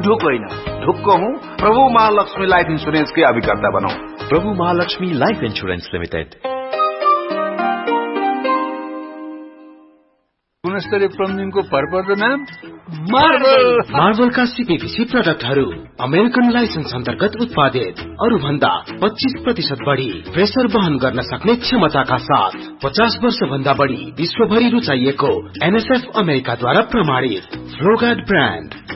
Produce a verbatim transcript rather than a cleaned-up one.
ढुक होइन, ढुक्क हूँ। प्रभु महालक्ष्मी लाइफ इन्सुरेन्स के अभिकर्ता बनौं। प्रभु महालक्ष्मी लाइफ इन्सुरेन्स लिमिटेड। गुणस्तरीय प्लम्बिङको भरपर्दो नाम मार्बल। मार्बलका सीपीभीसी प्रोडक्टहरू अमेरिकन लाइसेन्स अन्तर्गत उत्पादित, अरू भन्दा पच्चीस प्रतिशत बढी प्रेसर वहन गर्न सक्ने क्षमताका साथ पचास वर्ष भन्दा बढी विश्वभरि रुचाइएको एनएसएफ अमेरिकाद्वारा प्रमाणित फ्लोगार्ड ब्रान्ड।